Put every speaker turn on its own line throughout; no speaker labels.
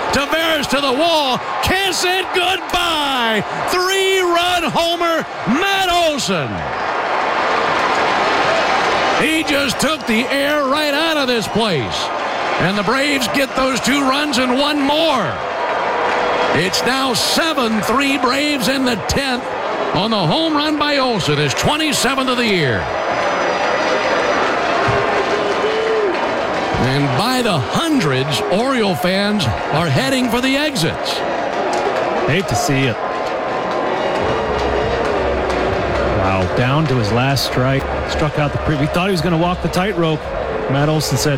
Tavares to the wall. Kiss it goodbye. 3-run homer, Matt Olson. He just took the air right out of this place. And the Braves get those 2 runs and 1 more. It's now 7-3 Braves in the 10th on the home run by Olson, his 27th of the year. And by the hundreds, Oriole fans are heading for the exits.
Hate to see it. Wow, down to his last strike. Struck out the we thought he was going to walk the tightrope. Matt Olson said,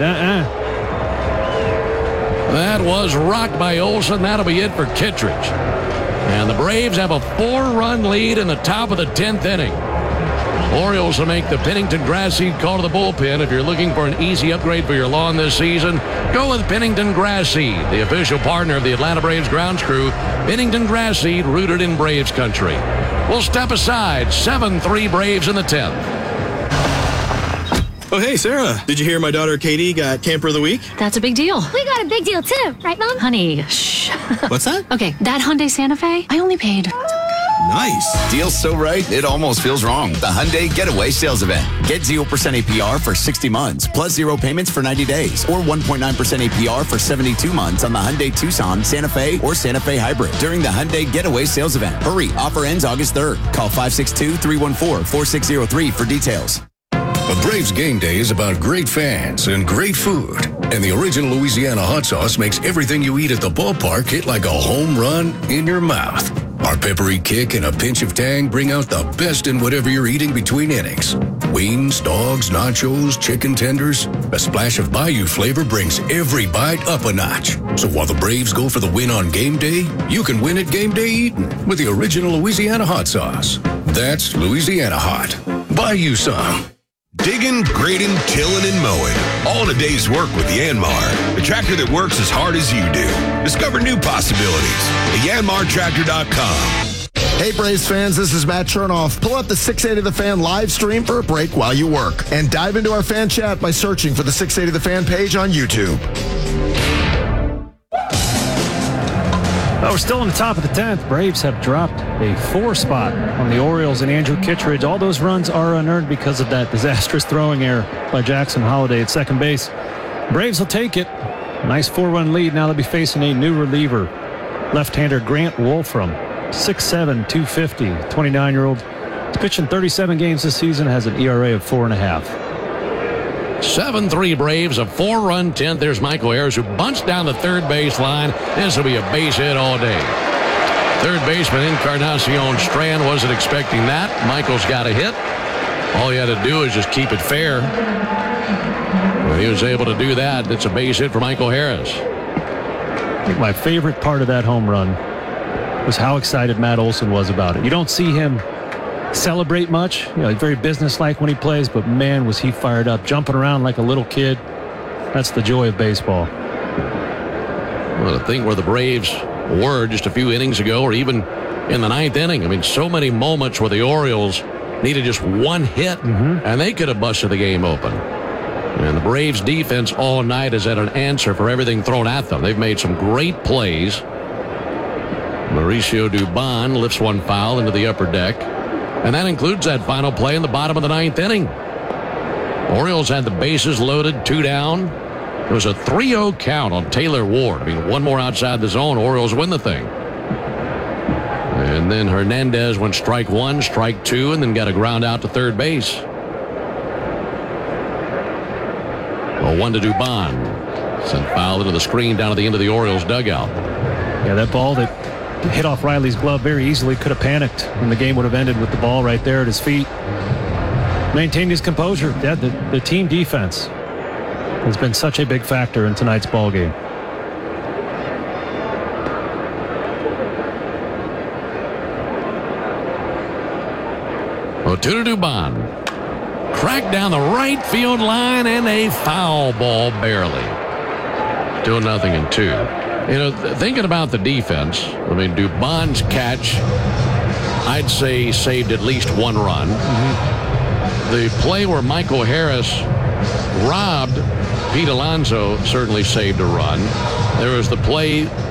That was rocked by Olson. That'll be it for Kittredge. And the Braves have a 4-run lead in the top of the 10th inning. Orioles will make the Pennington grass seed call to the bullpen. If you're looking for an easy upgrade for your lawn this season, go with Pennington Grass Seed, the official partner of the Atlanta Braves grounds crew. Pennington Grass Seed, rooted in Braves country. We'll step aside. 7-3 Braves in the 10th.
Oh, hey, Sarah. Did you hear my daughter Katie got Camper of the Week?
That's a big deal.
We got a big deal, too. Right, Mom?
Honey, shh.
What's that?
Okay, that Hyundai Santa Fe, I only paid...
Nice.
Deal's so right, it almost feels wrong. The Hyundai Getaway Sales Event. Get 0% APR for 60 months, plus 0 payments for 90 days, or 1.9% APR for 72 months on the Hyundai Tucson, Santa Fe, or Santa Fe Hybrid during the Hyundai Getaway Sales Event. Hurry, offer ends August 3rd. Call 562-314-4603 for details.
A Braves game day is about great fans and great food. And the original Louisiana hot sauce makes everything you eat at the ballpark hit like a home run in your mouth. Our peppery kick and a pinch of tang bring out the best in whatever you're eating between innings. Wings, dogs, nachos, chicken tenders. A splash of Bayou flavor brings every bite up a notch. So while the Braves go for the win on game day, you can win at game day eating with the original Louisiana hot sauce. That's Louisiana hot. Buy you some.
Digging, grading, tilling, and mowing. All in a day's work with Yanmar, the tractor that works as hard as you do. Discover new possibilities at yanmartractor.com.
Hey Braves fans, this is Matt Chernoff. Pull up the 680 The Fan live stream for a break while you work. And dive into our fan chat by searching for the 680 The Fan page on YouTube.
Well, we're still in the top of the 10th. Braves have dropped a 4 spot on the Orioles and Andrew Kittredge. All those runs are unearned because of that disastrous throwing error by Jackson Holliday at second base. Braves will take it. Nice 4-run lead. Now they'll be facing a new reliever, left-hander Grant Wolfram. 6'7", 250, 29-year-old. He's pitched in 37 games this season, has an ERA of 4.5.
7-3 Braves, a 4-run 10th. There's Michael Harris, who bunched down the third base line. This will be a base hit all day. Third baseman Encarnacion Strand wasn't expecting that. Michael's got a hit. All he had to do is just keep it fair. Well, he was able to do that. It's a base hit for Michael Harris.
I think my favorite part of that home run was how excited Matt Olson was about it. You don't see him celebrate much. You know, he's very businesslike when he plays, but man, was he fired up, jumping around like a little kid. That's the joy of baseball.
Well, to think where the Braves were just a few innings ago, or even in the 9th inning. I mean, so many moments where the Orioles needed just one hit, and they could have busted the game open. And the Braves defense all night has had an answer for everything thrown at them. They've made some great plays. Mauricio Dubon lifts one foul into the upper deck. And that includes that final play in the bottom of the 9th inning. Orioles had the bases loaded, 2 down. It was a 3-0 count on Taylor Ward. I mean, one more outside the zone, Orioles win the thing. And then Hernandez went strike 1, strike 2, and then got a ground out to third base. Well, 1 to Dubon. Sent foul into the screen down at the end of the Orioles dugout.
Yeah, that ball that hit off Riley's glove very easily, could have panicked, and the game would have ended with the ball right there at his feet. Maintained his composure. Yeah, the team defense has been such a big factor in tonight's ball game.
Well, 2 to Dubon. Cracked down the right field line, and a foul ball barely. Still 0-2. You know, thinking about the defense, I mean, Dubon's catch, I'd say, saved at least 1 run. The play where Michael Harris robbed Pete Alonso certainly saved a run. There was the play